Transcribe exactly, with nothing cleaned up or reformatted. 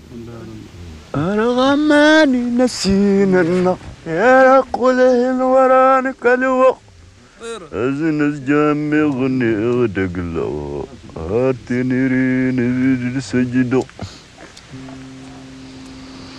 أرغماني نسينا النار يا رقوله ورانك الوقت أزنز جامي غني غدق له هاتني رين السجدو